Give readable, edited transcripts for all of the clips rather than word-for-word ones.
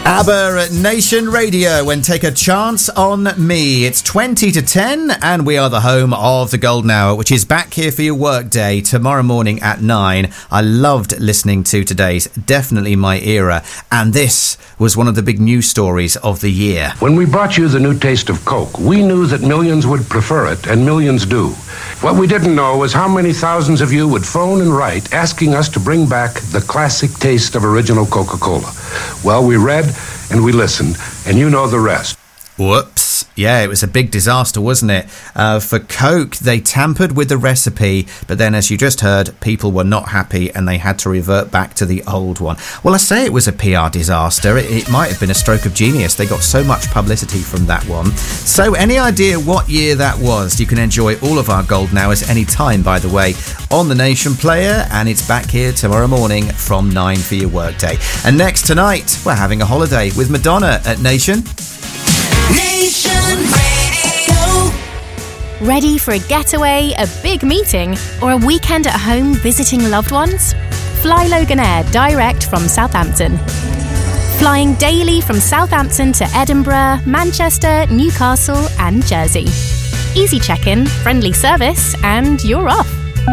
ABBA at Nation Radio and Take a Chance on Me. It's 20 to 10 and we are the home of the Golden Hour, which is back here for your work day tomorrow morning at 9. I loved listening to today's Definitely My Era, and this was one of the big news stories of the year. When we brought you the new taste of Coke, we knew that millions would prefer it, and millions do. What we didn't know was how many thousands of you would phone and write asking us to bring back the classic taste of original Coca-Cola. Well, we read and we listened, and you know the rest. Whoops. Yeah, it was a big disaster, wasn't it? For Coke, they tampered with the recipe, but then, as you just heard, people were not happy and they had to revert back to the old one. Well, I say it was a PR disaster. It might have been a stroke of genius. They got so much publicity from that one. So, any idea what year that was? You can enjoy all of our Golden Hours any time, by the way, on the Nation Player, and it's back here tomorrow morning from 9 for your workday. And next tonight, we're having a holiday with Madonna at Nation. Nation Radio. Ready for a getaway, a big meeting, or a weekend at home visiting loved ones? Fly Loganair direct from Southampton. Flying daily from Southampton to Edinburgh, Manchester, Newcastle and Jersey. Easy check-in, friendly service, and you're off.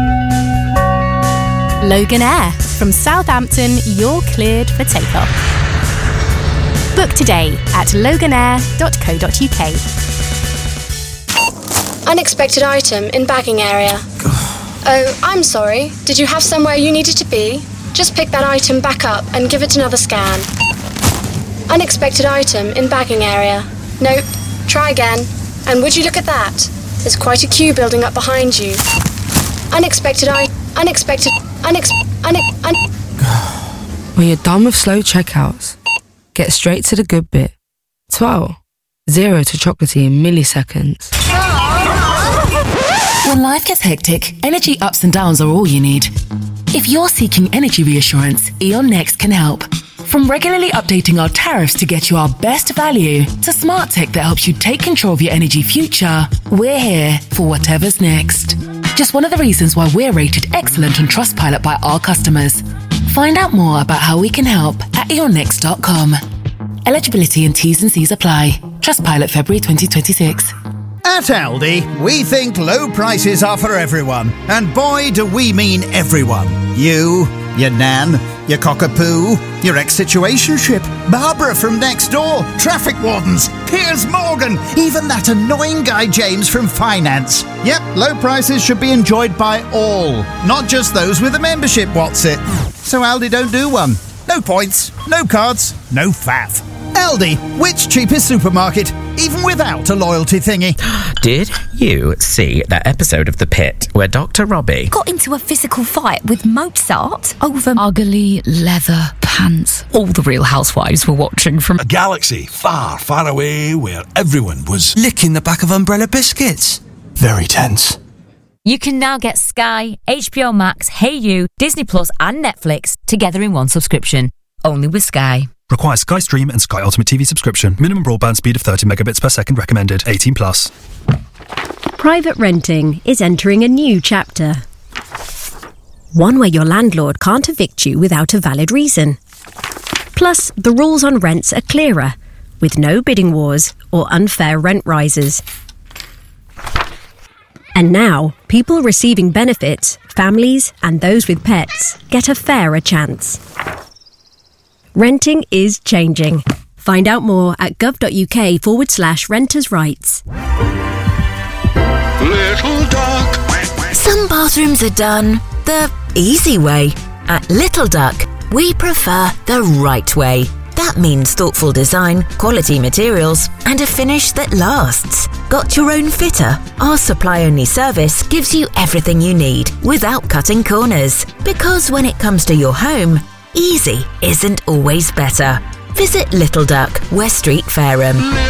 Loganair. From Southampton, you're cleared for takeoff. Book today at loganair.co.uk. Unexpected item in bagging area. Oh, I'm sorry. Did you have somewhere you needed to be? Just pick that item back up and give it another scan. Unexpected item in bagging area. Nope. Try again. And would you look at that? There's quite a queue building up behind you. When you're done with slow checkouts, get straight to the good bit. 12. 0 to chocolatey in milliseconds. When life gets hectic, energy ups and downs are all you need. If you're seeking energy reassurance, E.ON Next can help. From regularly updating our tariffs to get you our best value, to smart tech that helps you take control of your energy future, we're here for whatever's next. Just one of the reasons why we're rated excellent on Trustpilot by our customers. Find out more about how we can help at eonnext.com. Eligibility and T's and C's apply. Trustpilot February 2026. At Aldi, we think low prices are for everyone. And boy, do we mean everyone. You, your nan, your cockapoo, your ex-situationship, Barbara from next door, traffic wardens, Piers Morgan, even that annoying guy James from finance. Yep, low prices should be enjoyed by all, not just those with a membership, what's it? So Aldi don't do one. No points, no cards, no faff. Aldi, which cheapest supermarket, even without a loyalty thingy. Did you see that episode of The Pit where Dr. Robbie got into a physical fight with Mozart over ugly leather pants? All the Real Housewives were watching from a galaxy far, far away where everyone was licking the back of umbrella biscuits. Very tense. You can now get Sky, HBO Max, Hey You, Disney Plus and Netflix together in one subscription. Only with Sky. Requires Sky Stream and Sky Ultimate TV subscription. Minimum broadband speed of 30 megabits per second recommended. 18 plus. Private renting is entering a new chapter. One where your landlord can't evict you without a valid reason. Plus, the rules on rents are clearer, with no bidding wars or unfair rent rises. And now, people receiving benefits, families and those with pets get a fairer chance. Renting is changing. Find out more at gov.uk/renters' rights. Little Duck. Some bathrooms are done the easy way. At Little Duck, we prefer the right way. That means thoughtful design, quality materials, and a finish that lasts. Got your own fitter? Our supply-only service gives you everything you need without cutting corners. Because when it comes to your home, easy isn't always better. Visit Little Duck, West Street, Fareham.